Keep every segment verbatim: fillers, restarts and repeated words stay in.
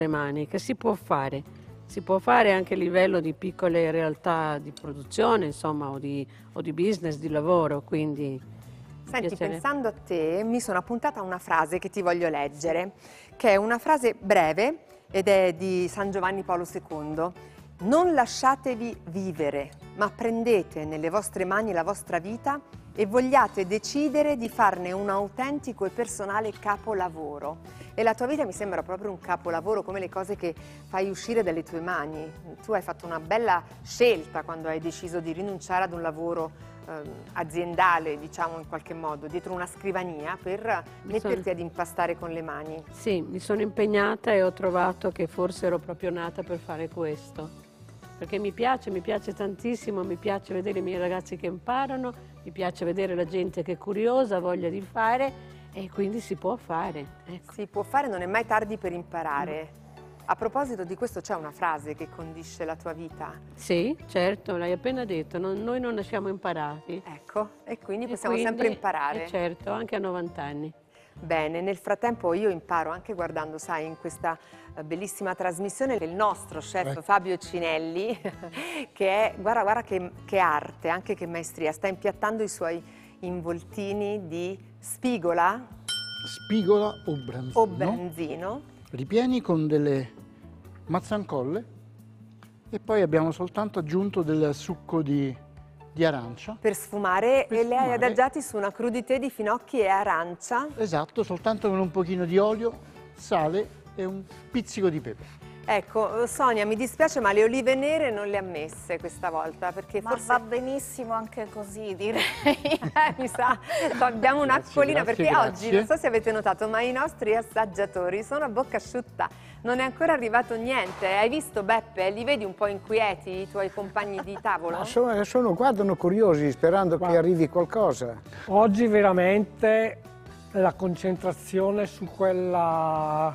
mani, che si può fare. Si può fare anche a livello di piccole realtà di produzione, insomma, o di, o di business, di lavoro, quindi... Senti, piacere. pensando a te, mi sono appuntata una frase che ti voglio leggere, che è una frase breve ed è di San Giovanni Paolo secondo. Non lasciatevi vivere, ma prendete nelle vostre mani la vostra vita e vogliate decidere di farne un autentico e personale capolavoro. E la tua vita mi sembra proprio un capolavoro, come le cose che fai uscire dalle tue mani. Tu hai fatto una bella scelta quando hai deciso di rinunciare ad un lavoro eh, aziendale, diciamo in qualche modo, dietro una scrivania per Mi metterti sono- ad impastare con le mani. Sì, mi sono impegnata e ho trovato che forse ero proprio nata per fare questo. Perché mi piace, mi piace tantissimo, mi piace vedere i miei ragazzi che imparano, mi piace vedere la gente che è curiosa, ha voglia di fare e quindi si può fare. Ecco. Si può fare, non è mai tardi per imparare. A proposito di questo c'è una frase che condisce la tua vita. Sì, certo, l'hai appena detto, non- noi non nasciamo imparati. Ecco, e quindi E possiamo quindi, sempre imparare. eh, certo, anche a novanta anni. Bene, nel frattempo io imparo anche guardando, sai, in questa eh, bellissima trasmissione il nostro chef Eh. Fabio Cinelli, che è, guarda, guarda che, che arte, anche che maestria, sta impiattando i suoi involtini di spigola Spigola o branzino, o branzino. ripieni con delle mazzancolle e poi abbiamo soltanto aggiunto del succo di, di arancia. Per sfumare, Per e le hai sfumare. adagiati su una crudité di finocchi e arancia. Esatto, soltanto con un pochino di olio, sale e un pizzico di pepe. Ecco, Sonia, mi dispiace ma le olive nere non le ha messe questa volta, perché Ma forse... va benissimo anche così, direi. Eh, mi sa, abbiamo un'acquolina Grazie, perché grazie. oggi, non so se avete notato, ma i nostri assaggiatori sono a bocca asciutta, non è ancora arrivato niente. Hai visto, Beppe? Li vedi un po' inquieti i tuoi compagni di tavolo? Ma sono, sono- guardano curiosi, sperando che Guarda. arrivi qualcosa. Oggi veramente la concentrazione su quella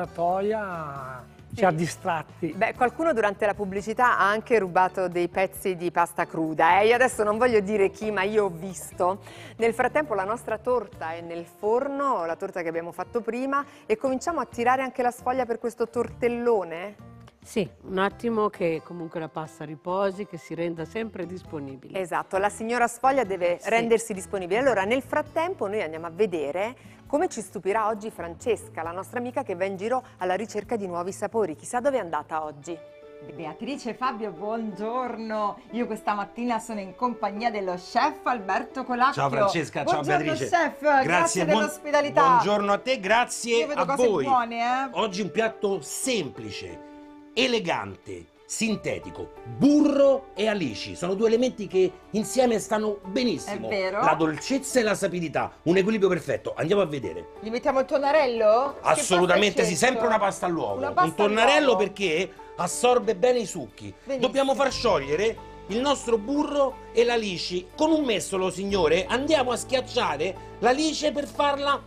spianatoia ci ha Sì. distratti. Beh, qualcuno durante la pubblicità ha anche rubato dei pezzi di pasta cruda, eh? Io adesso non voglio dire chi, ma io ho visto. Nel frattempo la nostra torta è nel forno, la torta che abbiamo fatto prima, e cominciamo a tirare anche la sfoglia per questo tortellone. Sì, un attimo che comunque la pasta riposi, che si renda sempre disponibile. Esatto, la signora Sfoglia deve Sì. rendersi disponibile. Allora, nel frattempo noi andiamo a vedere come ci stupirà oggi Francesca, la nostra amica che va in giro alla ricerca di nuovi sapori. Chissà dove è andata oggi. Beatrice e Fabio, buongiorno. Io questa mattina sono in compagnia dello chef Alberto Colacchio. Ciao Francesca, ciao buongiorno, Beatrice. chef, grazie, buon- dell'ospitalità. Buongiorno a te, grazie Io vedo a cose voi. buone, eh. Oggi un piatto semplice, elegante, sintetico, burro e alici. Sono due elementi che insieme stanno benissimo. È vero. La dolcezza e la sapidità, un equilibrio perfetto. Andiamo a vedere. Gli mettiamo il tonnarello? Che Assolutamente pasta hai sì, scelto? sempre una pasta all'uovo. Una pasta Un tonnarello all'uovo. perché assorbe bene i succhi. Benissimo. Dobbiamo far sciogliere il nostro burro e l'alici. Con un mestolo, signore, andiamo a schiacciare l'alice per farla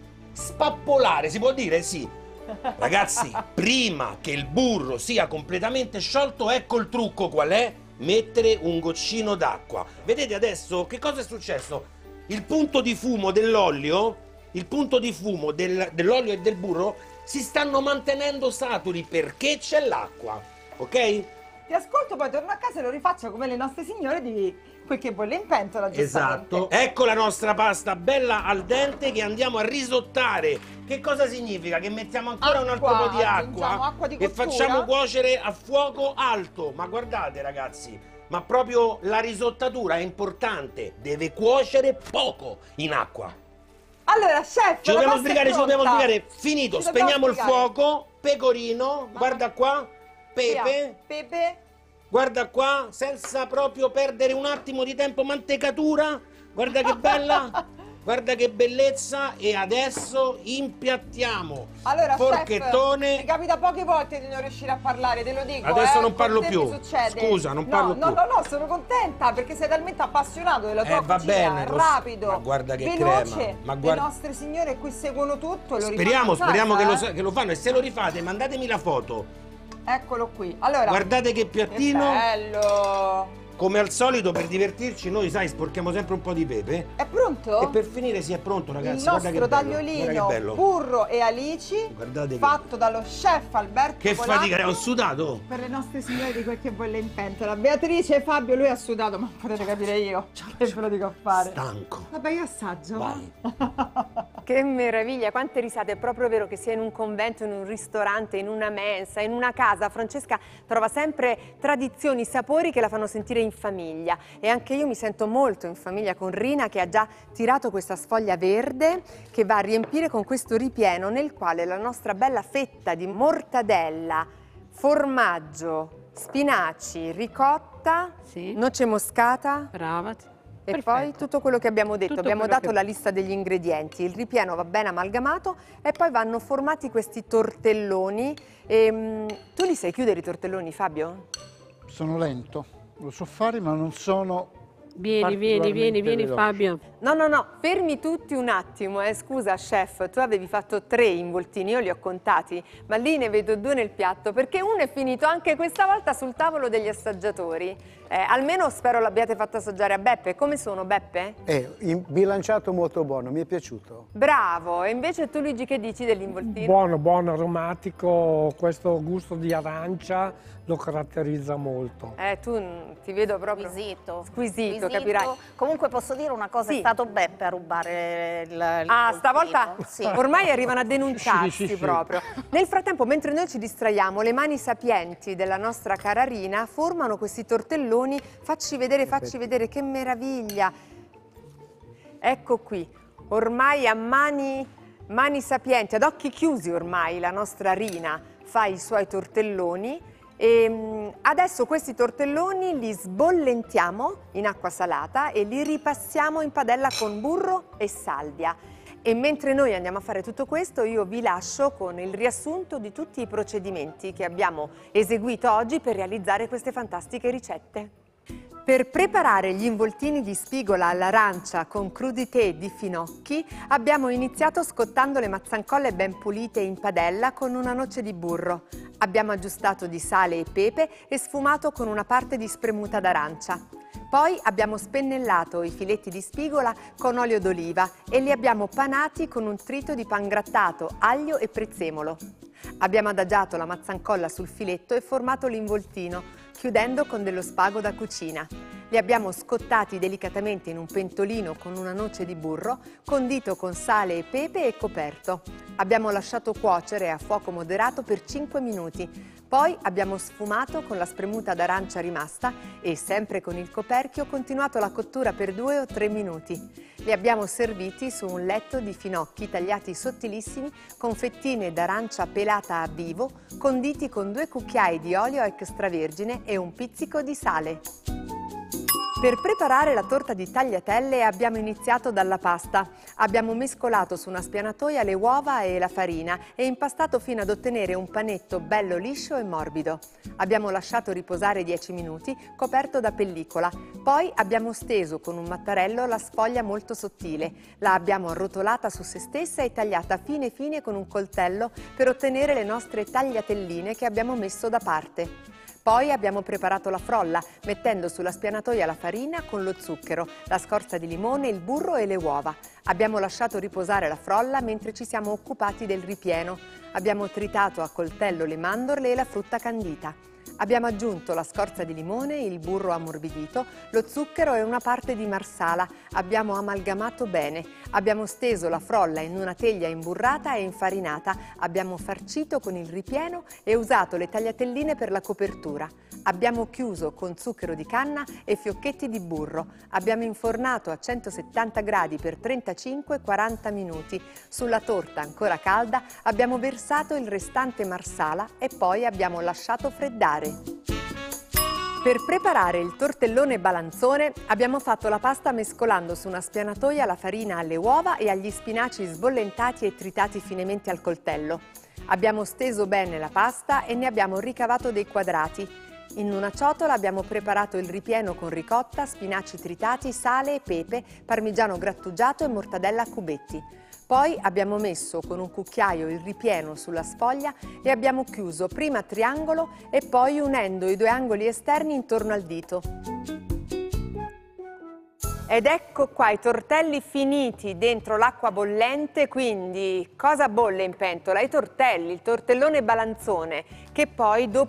spappolare, si può dire? Sì. Ragazzi, prima che il burro sia completamente sciolto, ecco il trucco qual è? Mettere un goccino d'acqua. Vedete adesso che cosa è successo? Il punto di fumo dell'olio, il punto di fumo del- dell'olio e del burro si stanno mantenendo saturi perché c'è l'acqua, ok? Ti ascolto, poi torno a casa e lo rifaccio come le nostre signore di quel che bolle in pentola, giustamente. Esatto. Ecco la nostra pasta bella al dente che andiamo a risottare. Che cosa significa? Che mettiamo ancora un altro Acqua, po' di aggiungiamo acqua, acqua di e cottura. facciamo cuocere a fuoco alto. Ma guardate ragazzi, ma proprio la risottatura è importante. Deve cuocere poco in acqua. Allora, chef, Ci la dobbiamo pasta è sbrigare, ci dobbiamo pronta. sbrigare. Finito, Ci dobbiamo spegniamo il sbrigare. fuoco. Pecorino, guarda qua. Via. Pepe. Pepe. Guarda qua, senza proprio perdere un attimo di tempo, mantecatura, guarda che bella, guarda che bellezza, e adesso impiattiamo. Allora, forchettone. chef, mi capita poche volte di non riuscire a parlare, te lo dico. Adesso eh, non parlo con te più. mi succede. Scusa, non No, parlo no, più. No, no, sono contenta perché sei talmente appassionato della tua Eh, va cucina, bene, lo so. rapido, Ma guarda che veloce. crema, ma Le guarda- nostre signore qui seguono tutto e lo Speriamo, rifanno a casa, speriamo che lo, eh. sa- che lo fanno, e se lo rifate mandatemi la foto. Eccolo qui. Allora, Guardate che che piattino. bello. come al solito, per divertirci, noi, sai, sporchiamo sempre un po' di pepe. È pronto? E per finire, sì, è pronto, ragazzi. Il nostro guarda che bello, tagliolino guarda che bello. burro e alici, Guardate che- fatto dallo chef Alberto Che Polacco. fatica, ho sudato. Per le nostre signore di quel che bolle in pentola. Beatrice e Fabio, lui ha sudato, ma potete capire io che ve lo dico a fare. Stanco. Vabbè, io assaggio. Vai. Che meraviglia, quante risate, è proprio vero che sia in un convento, in un ristorante, in una mensa, in una casa, Francesca trova sempre tradizioni, sapori che la fanno sentire in famiglia e anche io mi sento molto in famiglia con Rina che ha già tirato questa sfoglia verde che va a riempire con questo ripieno nel quale la nostra bella fetta di mortadella, formaggio, spinaci, ricotta, Sì. noce moscata. Brava. E Perfetto. poi tutto quello che abbiamo detto, Tutto abbiamo quello dato che- la lista degli ingredienti, il ripieno va bene amalgamato e poi vanno formati questi tortelloni. Ehm, tu li sai chiudere i tortelloni, Fabio? Sono lento, lo so fare, ma non sono Vieni, vieni, vieni, vieni veloce. Fabio. No, no, no, fermi tutti un attimo, eh. Scusa chef, tu avevi fatto tre involtini, io li ho contati, ma lì ne vedo due nel piatto, perché uno è finito anche questa volta sul tavolo degli assaggiatori. Eh, almeno spero l'abbiate fatto assaggiare a Beppe. Come sono, Beppe? È in- bilanciato molto buono, mi è piaciuto. Bravo, e invece tu Luigi che dici dell'involtino? Buono, buono, aromatico, questo gusto di arancia lo caratterizza molto. Eh, tu mm, ti vedo proprio Squisito. squisito, capirai. Comunque posso dire una cosa, Sì. è stato Beppe a rubare il, il Ah, stavolta Sì. ormai arrivano a denunciarsi Sì, sì, sì. proprio. Nel frattempo, mentre noi ci distraiamo, le mani sapienti della nostra cara Rina formano questi tortelloni. Facci vedere, facci vedere, che meraviglia. Ecco qui, ormai a mani, mani sapienti, ad occhi chiusi ormai la nostra Rina fa i suoi tortelloni. E mm, adesso questi tortelloni li sbollentiamo in acqua salata e li ripassiamo in padella con burro e salvia. E mentre noi andiamo a fare tutto questo, io vi lascio con il riassunto di tutti i procedimenti che abbiamo eseguito oggi per realizzare queste fantastiche ricette. Per preparare gli involtini di spigola all'arancia con crudité di finocchi abbiamo iniziato scottando le mazzancolle ben pulite in padella con una noce di burro. Abbiamo aggiustato di sale e pepe e sfumato con una parte di spremuta d'arancia. Poi abbiamo spennellato i filetti di spigola con olio d'oliva e li abbiamo panati con un trito di pangrattato, aglio e prezzemolo. Abbiamo adagiato la mazzancolla sul filetto e formato l'involtino, chiudendo con dello spago da cucina. Li abbiamo scottati delicatamente in un pentolino con una noce di burro, condito con sale e pepe e coperto. Abbiamo lasciato cuocere a fuoco moderato per cinque minuti. Poi abbiamo sfumato con la spremuta d'arancia rimasta e, sempre con il coperchio, continuato la cottura per due o tre minuti. Li abbiamo serviti su un letto di finocchi tagliati sottilissimi con fettine d'arancia pelata a vivo, conditi con due cucchiai di olio extravergine e un pizzico di sale. Per preparare la torta di tagliatelle abbiamo iniziato dalla pasta. Abbiamo mescolato su una spianatoia le uova e la farina e impastato fino ad ottenere un panetto bello liscio e morbido. Abbiamo lasciato riposare dieci minuti, coperto da pellicola. Poi abbiamo steso con un mattarello la sfoglia molto sottile. La abbiamo arrotolata su se stessa e tagliata fine fine con un coltello per ottenere le nostre tagliatelline che abbiamo messo da parte. Poi abbiamo preparato la frolla, mettendo sulla spianatoia la farina con lo zucchero, la scorza di limone, il burro e le uova. Abbiamo lasciato riposare la frolla mentre ci siamo occupati del ripieno. Abbiamo tritato a coltello le mandorle e la frutta candita. Abbiamo aggiunto la scorza di limone, il burro ammorbidito, lo zucchero e una parte di marsala. Abbiamo amalgamato bene. Abbiamo steso la frolla in una teglia imburrata e infarinata. Abbiamo farcito con il ripieno e usato le tagliatelline per la copertura. Abbiamo chiuso con zucchero di canna e fiocchetti di burro. Abbiamo infornato a centosettanta gradi per trentacinque quaranta minuti. Sulla torta ancora calda abbiamo versato il restante marsala e poi abbiamo lasciato freddare. Per preparare il tortellone balanzone abbiamo fatto la pasta mescolando su una spianatoia la farina alle uova e agli spinaci sbollentati e tritati finemente al coltello. Abbiamo steso bene la pasta e ne abbiamo ricavato dei quadrati. In una ciotola abbiamo preparato il ripieno con ricotta, spinaci tritati, sale e pepe, parmigiano grattugiato e mortadella a cubetti. Poi abbiamo messo con un cucchiaio il ripieno sulla sfoglia e abbiamo chiuso prima a triangolo e poi unendo i due angoli esterni intorno al dito. Ed ecco qua i tortelli finiti dentro l'acqua bollente, quindi cosa bolle in pentola? I tortelli, il tortellone balanzone, che poi dopo